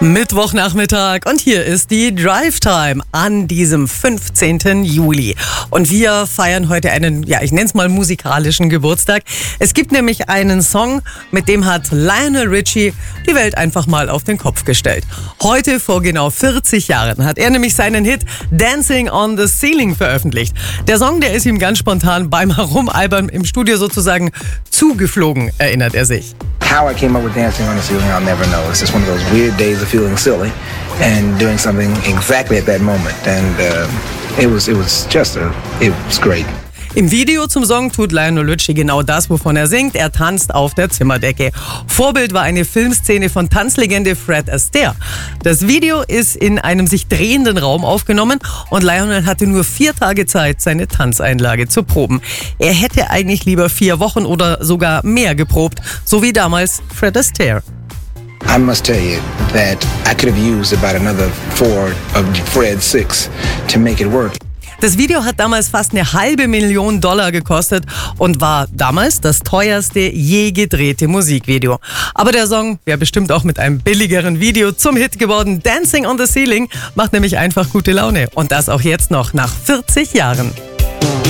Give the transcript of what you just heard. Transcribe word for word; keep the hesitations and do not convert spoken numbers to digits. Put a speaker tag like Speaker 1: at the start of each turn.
Speaker 1: Mittwochnachmittag und hier ist die Drive Time an diesem fünfzehnten Juli. Und wir feiern heute einen, ja, ich nenne es mal musikalischen Geburtstag. Es gibt nämlich einen Song, mit dem hat Lionel Richie die Welt einfach mal auf den Kopf gestellt. Heute vor genau vierzig Jahren hat er nämlich seinen Hit Dancing on the Ceiling veröffentlicht. Der Song, der ist ihm ganz spontan beim Herumalbern im Studio sozusagen zugeflogen, erinnert er sich.
Speaker 2: How I came up with Dancing on the Ceiling, I'll never know. It's just one of those weird days of feeling silly and doing something exactly at that moment. And uh, it was, it was just a, it was great.
Speaker 1: Im Video zum Song tut Lionel Richie genau das, wovon er singt. Er tanzt auf der Zimmerdecke. Vorbild war eine Filmszene von Tanzlegende Fred Astaire. Das Video ist in einem sich drehenden Raum aufgenommen und Lionel hatte nur vier Tage Zeit, seine Tanzeinlage zu proben. Er hätte eigentlich lieber vier Wochen oder sogar mehr geprobt, so wie damals Fred Astaire.
Speaker 2: I must tell you that I could have used about another four of Fred's six to make it work.
Speaker 1: Das Video hat damals fast eine halbe Million Dollar gekostet und war damals das teuerste je gedrehte Musikvideo. Aber der Song wäre bestimmt auch mit einem billigeren Video zum Hit geworden. Dancing on the Ceiling macht nämlich einfach gute Laune. Und das auch jetzt noch nach vierzig Jahren.